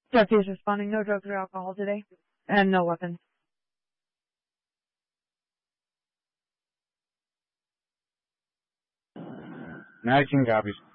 Jesse is responding, no drugs or alcohol today, and no weapons. Madison copies.